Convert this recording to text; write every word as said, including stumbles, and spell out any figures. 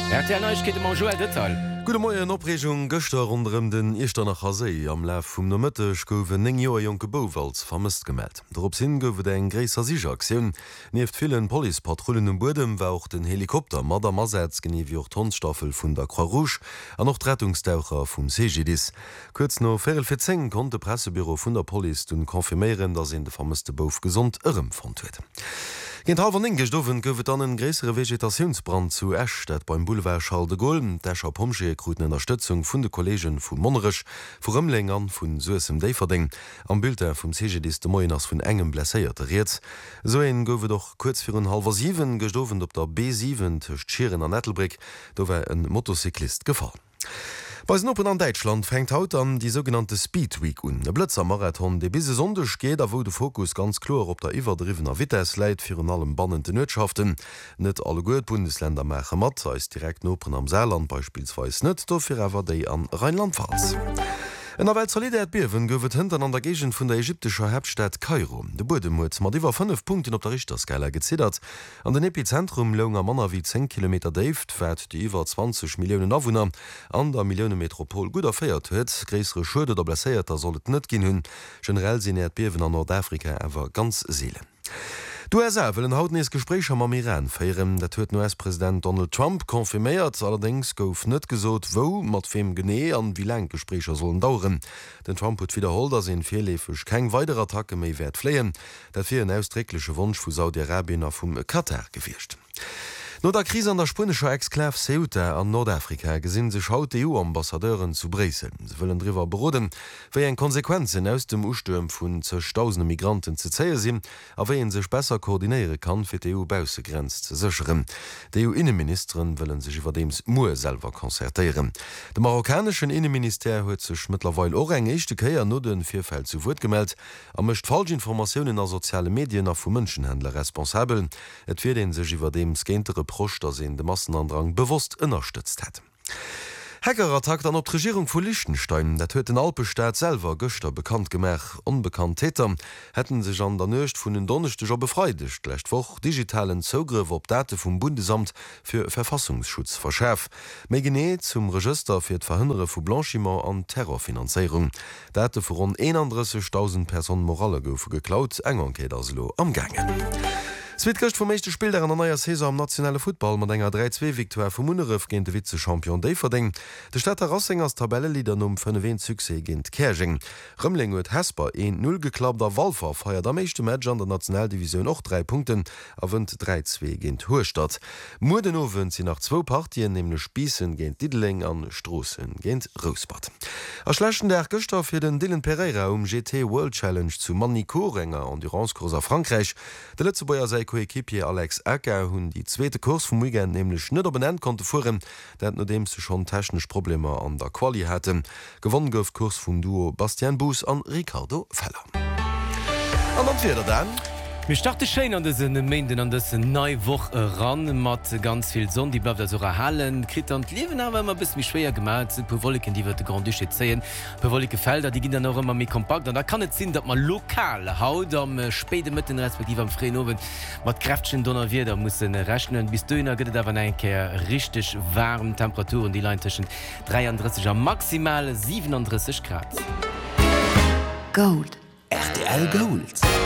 R T L Neuigkeiten am Joel Detail. Gute Morgen, Opregung gestern rund den Easternacher See am Lauf vom Nachmittag goufen neng Joer Joke Bowals vermisst gemeldet. Darauf hin gouf eng gräser Sicheraktion. Neben vielen Polizeipatrouillen im Boden war auch den Helikopter Madame Azets genie wie auch Tonstaffel von der Croix Rouge und noch die Rettungstaucher vom C G D S. Kurz noch Viertel vor zehn konnte das Pressebüro von der Polizei konfirmieren, dass in der vermisste Bof gesund irrem fand wird. Gent half en gestoffen goufet dann en gräsere Vegetationsbrand zu Eschstädt beim Boulevard Charles de Gaulle. D'Escher Pomsche kruten Unterstützung vun de Kollegen vum Monnerech, vu Rëmlingern vun Suesem Déiferding, am Bilder vum C G D S de Moiners vun engem blesséiert riet. So en goufe doch kurz fir un halber sieben gestoffen op der B sieben tcht Schieren an Nettelbrick, do war en Motorcyklist gefahren. Bei Open an Deutschland fängt haut an die sogenannte Speed Week un. Der Blitzer Marathon, de bis sonndech geht, da wo de Fokus ganz klar op der iwwerdrivener Wittes leit fir an allem bannende Wirtschaften. Net alle gut Bundesländer mecher mat, als direkt Open am Saarland beispielsweise net, dofir awer déi an Rheinland-Pfalz. En der Welt Solidarität Biewen goufet hinter an der Gegend vun der ägyptischer Hauptstadt Kairo. De Bodemut mat iwwer fünf Punkten op der Richterskala gezittert. An den Epizentrum launger Manner wie zehn Kilometer Deft fährt die iwwer zwanzig Millionen Einwohner an der Millionenmetropol gut erfeiert huet. Gräsere Schulde der Blesséierter sollet net gin hunn. Generell sinn Erdbeben an Nordafrika awer ganz seele. Du U S A will ein hautnees Gespräch am Iran feieren. Der huet U S-Präsident Donald Trump konfirméiert, allerdings gouf net gesot, wo mat wem gené an wie lang Gesprächer sollen dauern. Den Trump hat wiederholt, dass en vierlefech keng weiterer Attacke méi werd fleien, dat fir en ausdrückliche Wunsch vu Saudi-Arabien a vum Katar gewircht. No der Krise an der spanischer Exklav Ceuta an Nordafrika gesinn sech haut E U-Ambassadeuren zu Bresel. Sie wollen drüber beroden, wéi en Konsequenzen aus dem Ustürm vun zertausende Migranten ze zeie sinn, a wéi en sech besser koordiniere kann fir d' E U-Bausegrenz ze sicheren. Die E U-Innenministerin wollen sich iwwer dems Mue selber konzertieren. De marokkanischen Innenminister huet sech mittlerweile auch eng echte Käier no den Vierfeld zu Wort gemeldet, a mecht falsch Informationen an soziale Medien a vu Mënschenhändler responsabel, et fir den sech iwwer dems gentere Prochter sinn de Massenandrang bewusst ënnerstützt het. Hackerattack an op d' Regierung vu Liechtenstein, dat huet den Alpestaat selber Göster bekannt gemach. Unbekannt Täter hätten sech an der Nøcht vun den Donnersteger befreidecht, lächtwoch digitalen Zugriff op Date vum Bundesamt fir Verfassungsschutz verschärf. Mei gené zum Register fir d' Verhindere vu Blanchiment an Terrorfinanzierung. Date vu rund einunddreißigtausend Personen Morale goufe geklaut, eng Enquete as lo am Gange. Zwitgëcht vum meeschte Spieler an der neuer Saison am nationale Football mat enger drei zwei Viktoire vum Munneref géint de Vize-Champion Déiferding. De Städter Rossingers Tabellelieder um fënnewen Suse géint Kerching. Rëmling huet Hesper en null geklappter Walfer feiert der meeschte Match an der Nationaldivision och drei Punkten awënd drei zwei géint Hochstadt. Mudenowen sie nach zwo Partien nemle Spiessen géint Dideling an Strossen géint Rosbad. Erschlechen der Gëster fir den Dylan Pereira um G T World Challenge zu Manicorenger Endurancekurser Frankreich. De letze Boier sei Koekipier Alex Acker hunn die zweete Kurs vum Weekend nämlich net benannt konnte fuhren, dat no dem se schon technisch Probleme an der Quali hätten. Gewonnen gouf Kurs vum Duo Bastian Bus an Ricardo Feller. An anfir dann. Wir starten schön an diesen Mänden, an diesen neue Woche ran, mit ganz viel Sonne, die bleibt also erhalten. Kriegt an Leben aber immer ein bisschen schwer gemacht. Ein paar Wolken, die wird Grand Duche sehen. Ein paar Wolken Felder, die gehen dann auch immer mehr kompakt. Und da kann es sein, dass man lokal, heute am späten Mittag, respektive am frühen Abend, mit kräftigen Donner wird, da muss man rechnen. Bis dahin geht es aber ein richtig warme Temperaturen, die liegen zwischen dreiunddreißig und maximal siebenunddreißig Grad. Gold. R T L Gold.